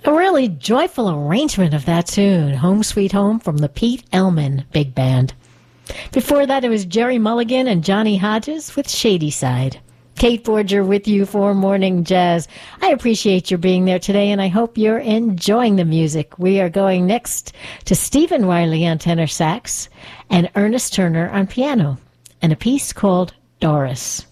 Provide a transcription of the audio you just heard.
A really joyful arrangement of that tune, Home Sweet Home, from the Pete Elman Big Band. Before that, it was Jerry Mulligan and Johnny Hodges with Shady Side. Kate Forger with you for Morning Jazz. I appreciate your being there today, and I hope you're enjoying the music. We are going next to Stephen Wiley on tenor sax and Ernest Turner on piano, and a piece called Doris.